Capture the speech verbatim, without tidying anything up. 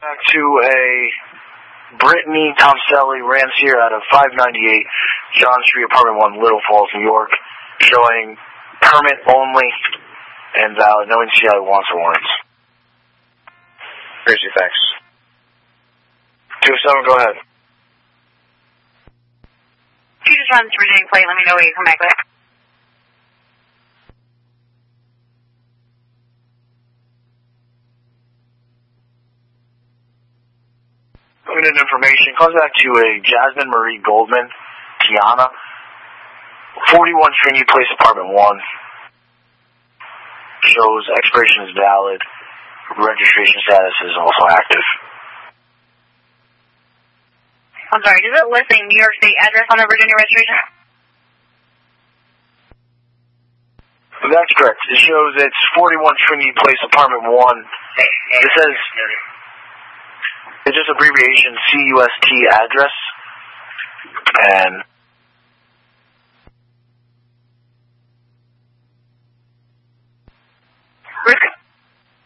Back to a Brittany Tomselli Rancier out of five ninety-eight John Street, Apartment one, Little Falls, New York, showing permit only and valid, no N C I wants or warrants. Crazy, thanks. two seven, go ahead. If you just run this originating plate, let me know what you come back with. Limited information comes back to a Jasmine Marie Goldman, Tiana, forty-one Trinity Place, Apartment one. Shows expiration is valid. Registration status is also active. I'm sorry, does it list a New York State address on the Virginia registration? That's correct. It shows it's forty-one Trinity Place, Apartment one. It says, it's just abbreviation C U S T address. And